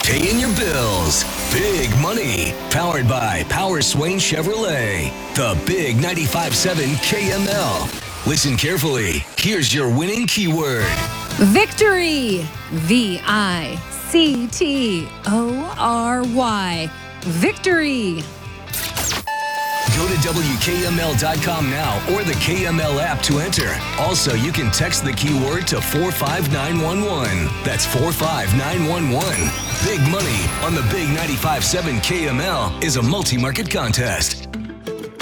Paying your bills. Big money. Powered by Power Swain Chevrolet. The Big 95.7 KML. Listen carefully. Here's your winning keyword. Victory. VICTORY. Victory. Go to WKML.com now or the KML app to enter. Also, you can text the keyword to 45911. That's 45911. Big money on the Big 95.7 KML is a multi-market contest.